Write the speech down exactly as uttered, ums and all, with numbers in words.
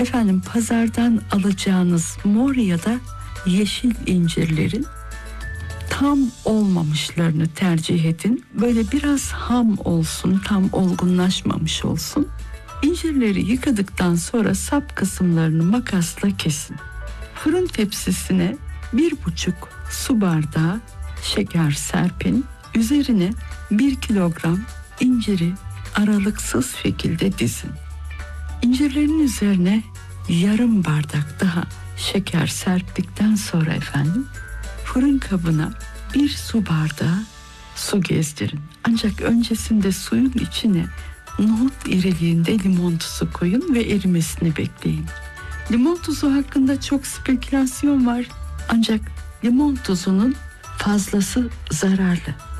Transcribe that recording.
Efendim, pazardan alacağınız mor ya da yeşil incirlerin tam olmamışlarını tercih edin. Böyle biraz ham olsun, tam olgunlaşmamış olsun. İncirleri yıkadıktan sonra sap kısımlarını makasla kesin. Fırın tepsisine bir buçuk su bardağı şeker serpin. Üzerine bir kilogram inciri aralıksız şekilde dizin. İncirlerin üzerine yarım bardak daha şeker serptikten sonra efendim fırın kabına bir su bardağı su gezdirin. Ancak öncesinde suyun içine nohut iriliğinde limon tuzu koyun ve erimesini bekleyin. Limon tuzu hakkında çok spekülasyon var. Ancak limon tuzunun fazlası zararlı.